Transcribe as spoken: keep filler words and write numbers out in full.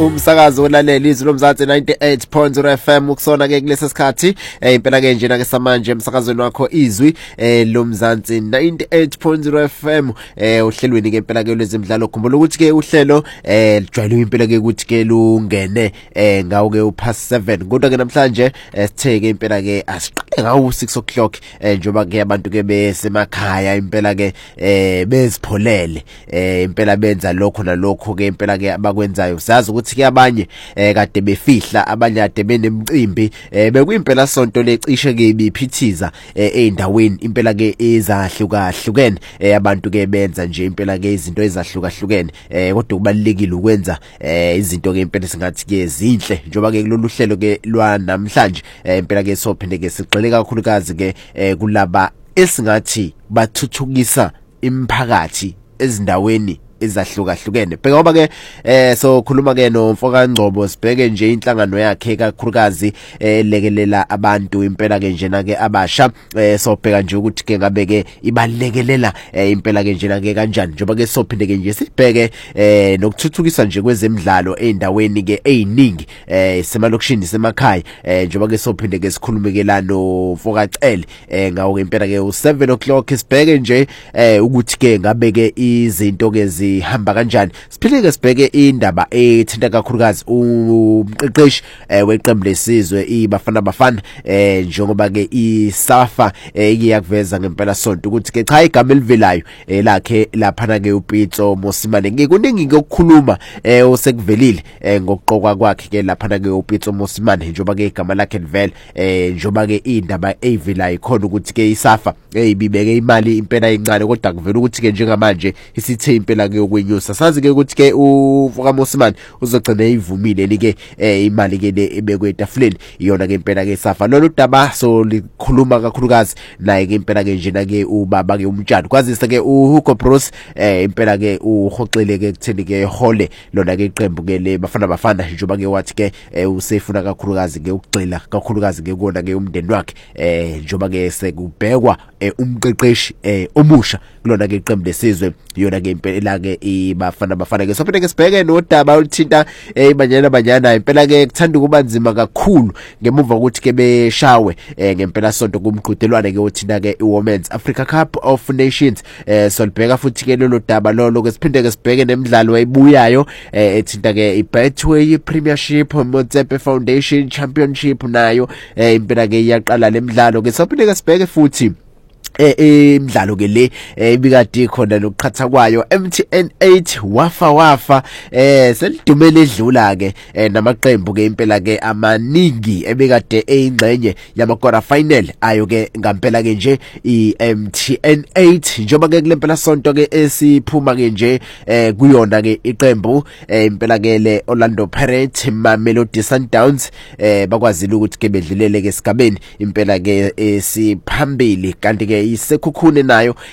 umsakazo olalela izwi lomzansi ninety-eight point zero F M ukusona ke kulesi sikhathi impela ke njena ke samanje emsakazweni wakho izwi lomzansi ninety-eight point zero F M uhlelweni ke impela ke lezimidlalo khumbula ukuthi ke uhlelo lijwayele impela ke ukuthi ke lungene ngawo ke upast seven kodwa ke namhlanje sitheke impela ke asiqale ngawo six o'clock njoba ke abantu ke besemakhaya impela ke bezipholele impela benza lokho nalokho ke impela ke abakwenzayo sazi ukuthi ke abanye kade befihla abanye ade benemcimbi bekuyimpela sonto lecishe ke ibiphithiza eindaweni impela ke ezahlukahlukene abantu ke benza nje impela ke izinto ezahlukahlukene kodwa kubalekile ukwenza izinto ke impela singathi ke zinhle njoba ke kulolu hlelo ke lwanamhlanje impela ke sophinde ke sigxile kakhulukazi ke kulaba esingathi bathuthukisa imphakathi ezindaweni ezahlukahlukene bheka ngoba ke eh so khuluma ke noMfoka Ngcobo sibheke nje inhlangano yakhe kakhulukazi elekelela abantu impela ke njena ke abasha eh so bheka nje ukuthi ke ngabe ke ibalekelela impela ke njena ke kanjani njoba ke sophinde ke nje sibheke eh nokuthuthukisa nje kwezemidlalo eindaweni ke eziningi eh semalokishini semakhaya eh njoba ke sophinde ke sikhulume ke la noMfoka Cele eh ngawo ke impela ke u seven o'clock sibheke nje eh ukuthi ke ngabe ke izinto ke hamba kanjani siphile ke sibheke indaba ethinta kakhulukazi umqeqeshi weqembu lesizwe iBafana Bafana eh njengoba ke iSafa iyakuveza ngempela sonto ukuthi ke cha igama elivelayo lakhe lapha ke uPitso Mosimane ngikuningi ngokukhuluma osekuvelile ngokuqokwa kwakhe ke lapha ke uPitso Mosimane njengoba ke igama lakhe livela njengoba ke indaba evelayo khona ukuthi ke iSafa eyibibeke imali impela encane kodwa kuvela ukuthi ke njengamanje isithe impela ke ukwenyusa sazi ke ukuthi ke uMfoka Mosimane uzogcina ivumile like imali ke le ebekwe etafuleni iyona ke impela ke Safa lolu daba so likhuluma kakhulukazi naye ke impela ke njena ke ubaba ke umtshana kwazisa ke uHugo Bros impela ke uhoxile ke kutheni ke hole lona ke iqembu ke le Bafana Bafana njengoba ke wathi ke usefuna kakhulukazi ke ukugxila kakhulukazi ke kona ke umndeni wakhe njengoba ke sekubhekwa umqeqeshi omusha kulona ke iqembu lesizwe yona ke impela ke iBafana Bafana ke sophinde ke sibheke nodaba oluthinta ibanyana banyana impela ke kuthanda kuba nzima kakhulu ngemuva ukuthi ke beshawe ngempela sonto kumqhudelwane ke othinta ke iWomen's Africa Cup of Nations so libheka futhi ke lolo daba lolo ke siphinde ke sibheke nemidlalo eyibuyayo ethinta ke iBetway Premiership Motsepe Foundation Championship nayo impela ke iyaqala lemidlalo ke sophinde ke sibheke futhi eh imidlalo ke le ebikade khona lokuqhatha kwayo M T N eight wafa wafa eh selidumele edlula ke namaqembu ke impela ke amaningi ebekade eyingxenye yama quarter final ayo ke ngampela ke nje i M T N eight njoba ke kulempela sonto ke esiphuma ke nje eh kuyona ke iqembu impela ke le Orlando Pirates Mamelodi Sundowns eh bakwazile ukuthi ke bedlulele ke esigabeni impela ke esiphambili kanti ke isekhukhune nayo